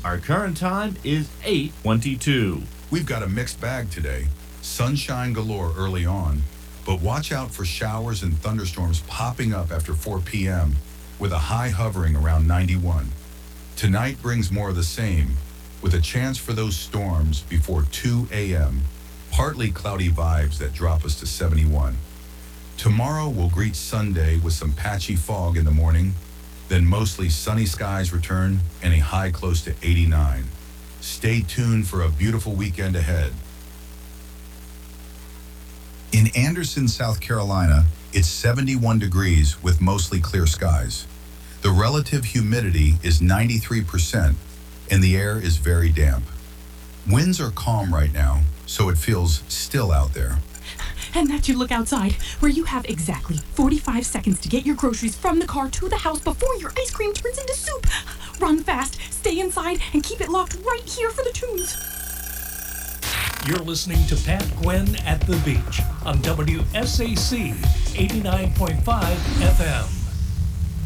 Our current time is 8:22. We've got a mixed bag today. Sunshine galore early on, but watch out for showers and thunderstorms popping up after 4 p.m. with a high hovering around 91. Tonight brings more of the same, with a chance for those storms before 2 a.m. Partly cloudy vibes that drop us to 71. Tomorrow we'll greet Sunday with some patchy fog in the morning, then mostly sunny skies return and a high close to 89. Stay tuned for a beautiful weekend ahead. In Anderson, South Carolina, it's 71 degrees with mostly clear skies. The relative humidity is 93%, and the air is very damp. Winds are calm right now, so it feels still out there. And that you look outside, where you have exactly 45 seconds to get your groceries from the car to the house before your ice cream turns into soup. Run fast, stay inside, and keep it locked right here for the tunes. You're listening to Pat Gwynn at the Beach on WSAC 89.5 FM.